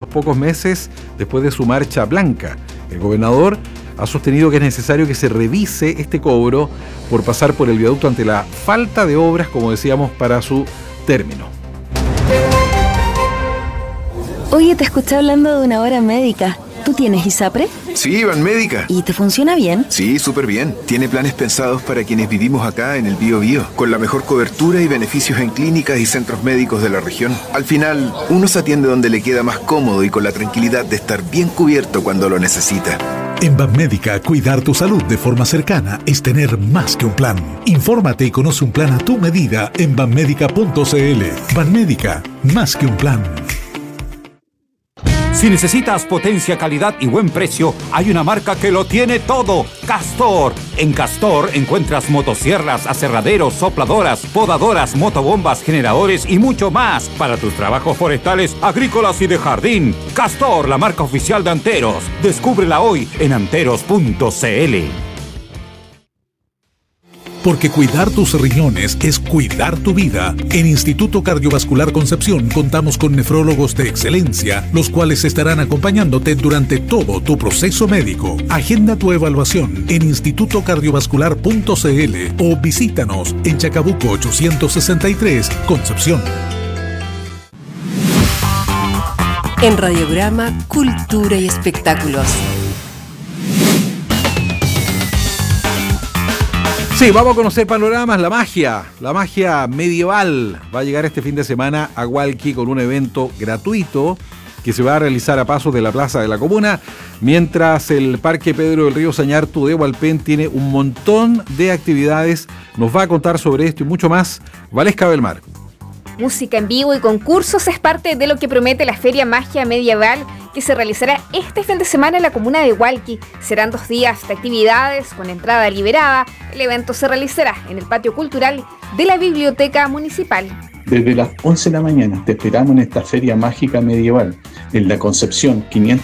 pocos meses después de su marcha blanca. El gobernador ha sostenido que es necesario que se revise este cobro por pasar por el viaducto ante la falta de obras, como decíamos, para su término. Oye, te escuché hablando de una hora médica. ¿Tú tienes ISAPRE? Sí, Banmédica. ¿Y te funciona bien? Sí, súper bien. Tiene planes pensados para quienes vivimos acá en el Biobío, con la mejor cobertura y beneficios en clínicas y centros médicos de la región. Al final, uno se atiende donde le queda más cómodo y con la tranquilidad de estar bien cubierto cuando lo necesita. En Banmédica, cuidar tu salud de forma cercana es tener más que un plan. Infórmate y conoce un plan a tu medida en banmédica.cl. Banmédica, más que un plan. Si necesitas potencia, calidad y buen precio, hay una marca que lo tiene todo: Castor. En Castor encuentras motosierras, aserraderos, sopladoras, podadoras, motobombas, generadores y mucho más para tus trabajos forestales, agrícolas y de jardín. Castor, la marca oficial de Anteros. Descúbrela hoy en anteros.cl. Porque cuidar tus riñones es cuidar tu vida. En Instituto Cardiovascular Concepción contamos con nefrólogos de excelencia, los cuales estarán acompañándote durante todo tu proceso médico. Agenda tu evaluación en institutocardiovascular.cl o visítanos en Chacabuco 863, Concepción. En Radiograma, Cultura y Espectáculos. Sí, vamos a conocer panoramas, la magia medieval. Va a llegar este fin de semana a Hualqui con un evento gratuito que se va a realizar a pasos de la Plaza de la Comuna, mientras el Parque Pedro del Río Sañartu de Hualpén tiene un montón de actividades. Nos va a contar sobre esto y mucho más Valesca Belmar. Música en vivo y concursos es parte de lo que promete la Feria Magia Medieval, que se realizará este fin de semana en la comuna de Hualqui. Serán 2 días de actividades con entrada liberada. El evento se realizará en el patio cultural de la Biblioteca Municipal. Desde las 11 de la mañana te esperamos en esta Feria Mágica Medieval, en la Concepción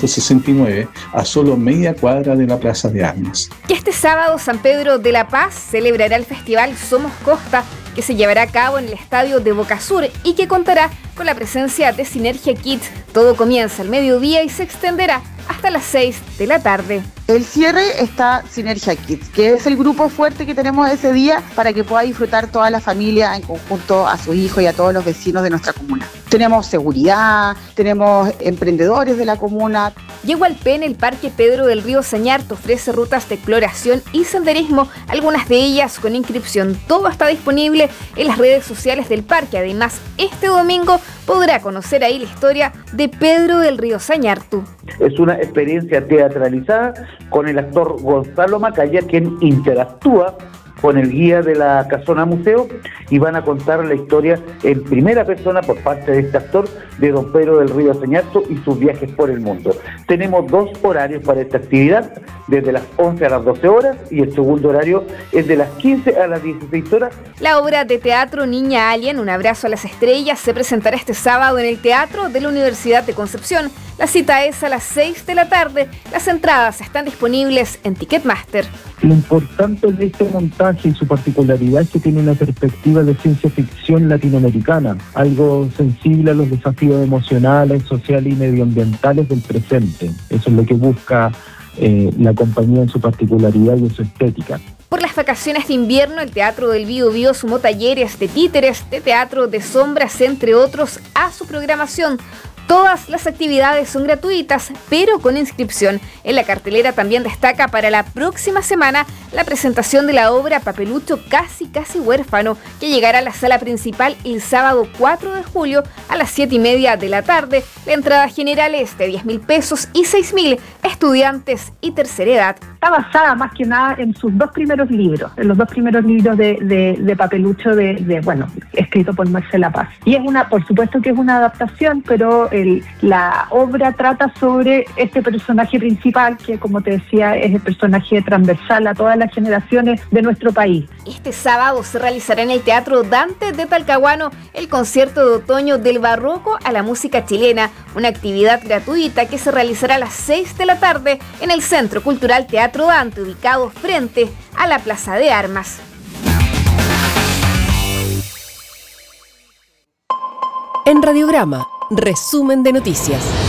569, a solo media cuadra de la Plaza de Armas. Y este sábado San Pedro de la Paz celebrará el festival Somos Costa, que se llevará a cabo en el estadio de Boca Sur y que contará con la presencia de Sinergia Kids. Todo comienza al mediodía y se extenderá hasta las 6 de la tarde. El cierre está Sinergia Kids, que es el grupo fuerte que tenemos ese día para que pueda disfrutar toda la familia en conjunto a sus hijos y a todos los vecinos de nuestra comuna. Tenemos seguridad, tenemos emprendedores de la comuna. Llegó al PEN, el Parque Pedro del Río Sañartu ofrece rutas de exploración y senderismo, algunas de ellas con inscripción. Todo está disponible en las redes sociales del parque. Además, este domingo podrá conocer ahí la historia de Pedro del Río Sañartu. Es una experiencia teatralizada con el actor Gonzalo Macaya, quien interactúa con el guía de la Casona Museo y van a contar la historia en primera persona por parte de este actor de don Pedro del Río Sañartu y sus viajes por el mundo. Tenemos 2 horarios para esta actividad, desde las 11 a las 12 horas y el segundo horario es de las 15 a las 16 horas. La obra de teatro Niña Alien, Un abrazo a las estrellas, se presentará este sábado en el Teatro de la Universidad de Concepción. La cita es a las 6 de la tarde. Las entradas están disponibles en Ticketmaster. Lo importante de este montaje y su particularidad es que tiene una perspectiva de ciencia ficción latinoamericana, algo sensible a los desafíos emocionales, sociales y medioambientales del presente. Eso es lo que busca la compañía en su particularidad y en su estética. Por las vacaciones de invierno, el Teatro del Biobío sumó talleres de títeres, de teatro de sombras, entre otros, a su programación. Todas las actividades son gratuitas, pero con inscripción. En la cartelera también destaca para la próxima semana la presentación de la obra Papelucho Casi Huérfano, que llegará a la sala principal el sábado 4 de julio a las 7:30 de la tarde. La entrada general es de 10.000 pesos y 6.000 estudiantes y tercera edad. Está basada más que nada en sus 2 primeros libros, en los 2 primeros libros de Papelucho, escrito por Marcela Paz. Y es por supuesto que es una adaptación, pero la obra trata sobre este personaje principal, que como te decía es el personaje transversal a todas las generaciones de nuestro país. Este sábado se realizará en el Teatro Dante de Talcahuano el concierto de otoño del barroco a la música chilena, una actividad gratuita que se realizará a las 6 de la tarde en el Centro Cultural Teatro Dante, ubicado frente a la Plaza de Armas. En Radiograma, resumen de noticias.